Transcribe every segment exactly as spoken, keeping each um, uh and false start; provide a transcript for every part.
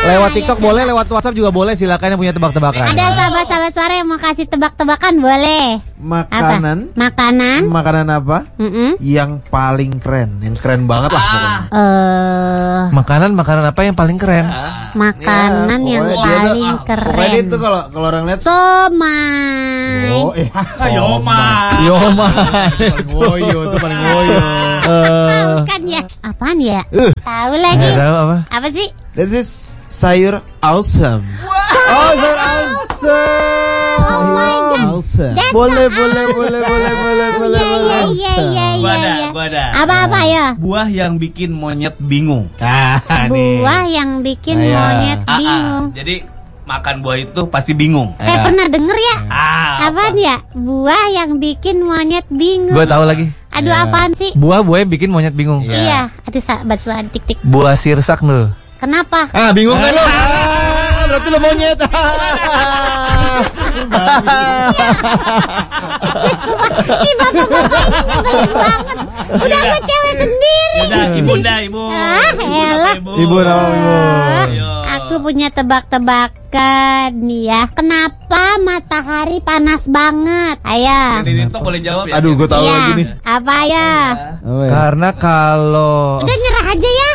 Lewat TikTok ya, boleh, lewat WhatsApp juga boleh. Silakan yang punya tebak-tebakan. Ada sahabat-sahabat suara yang mau kasih tebak-tebakan boleh. Makanan. Apa? Makanan. Makanan apa? Mm-mm. Yang paling keren, yang keren banget lah. Ah. Uh, makanan, makanan apa yang paling keren? Makanan ya, yang paling tuh, keren. Pokoknya itu kalau kalau orang lihat. Somai. Oh, eh, Yoma. Yoma. Paling woyo, itu paling woyo. Uh, Bukan ya? Apaan ya? Uh. Tahu lagi. Nggak tahu apa? Apa sih? This is sayur awesome. Wow. Oh, sayur awesome. Oh my god. Awesome. That's Boleh, so boleh, awesome. boleh, boleh, boleh, boleh, Iya, boleh. iya, iya, iya, Gua ada, iya. gua ada. Apa-apa ya? Buah yang bikin monyet bingung. Ah, nih. Buah yang bikin Ayah. monyet Ah, ah. bingung. Jadi makan buah itu pasti bingung. Kayak pernah denger ya? Ah, Apaan ya? Buah yang bikin monyet bingung. Gue tahu lagi. Aduh, Ya. apaan sih? Buah-buah yang bikin monyet bingung. Ya. Iya, aduh sahabat suara tik-tik. Buah sirsak nul. Kenapa? Ah, bingung kan lo? Ah, berarti lo monyet. Ih, bapak-bapak ini nyebelin banget. Udah gue cewek sendiri. Yaudah, ibunda, ibu. Ah, elah. Ibu nama ibu. Ayo. Aku punya tebak-tebakan nih ya. Kenapa matahari panas banget? Ayo. Jadi itu boleh jawab ya. Aduh, gue tahu Iya. lagi nih. Apa ya? Apa ya? Karena kalau Udah nyerah aja ya.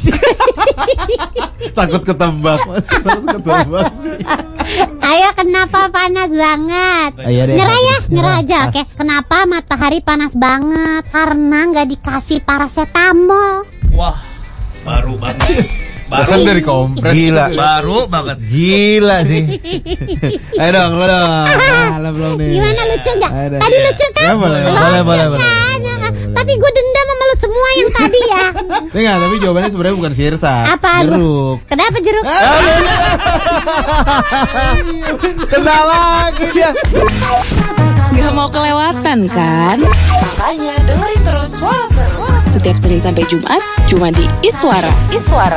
Takut ketebak, Mas. Takut ketebak sih. Ayo, kenapa panas banget? Ayo deh. Nyerah ya, nyerah aja. Pas. Oke, kenapa matahari panas banget? Karena nggak dikasih paracetamol. Wah, baru banget. Bahkan Baru, dari kompres. Gila. baru banget. Gila sih. Ayo dong, lo dong. Ah, lo belum nih. Gimana, lucu nggak? Ayo deh. Tadi Iya. lucu kan? Ya, boleh, Lucu boleh, boleh, boleh. kan? Tapi gue dendam sama lu semua yang tadi ya. Enggak, tapi jawabannya sebenarnya bukan sirsa. Apa? Jeruk. Kenapa jeruk? Kena lagi dia. Gak mau kelewatan kan? Makanya dengerin terus Suara Seru setiap Senin sampai Jumat cuma di Iswara. Iswara.